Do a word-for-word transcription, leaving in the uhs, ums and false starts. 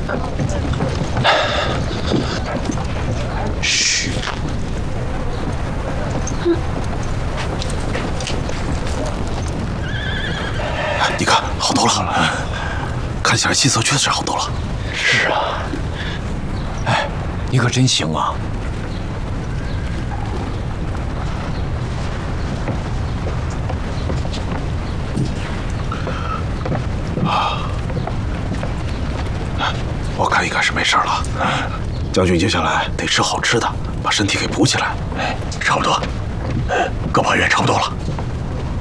嘘。你看，好多了，看起来气色确实好多了。 是啊。哎，你可真行啊！ 啊，我看应该是没事了。将军接下来得吃好吃的，把身体给补起来。 哎，差不多，各保院差不多了。